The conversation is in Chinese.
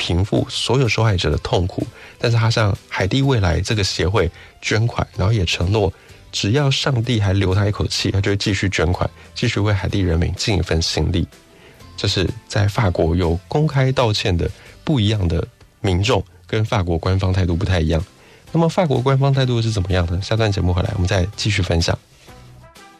平复所有受害者的痛苦，但是他向海地未来这个协会捐款，然后也承诺只要上帝还留他一口气，他就会继续捐款，继续为海地人民尽一份心力。这是在法国有公开道歉的不一样的民众，跟法国官方态度不太一样。那么法国官方态度是怎么样的？下段节目回来我们再继续分享。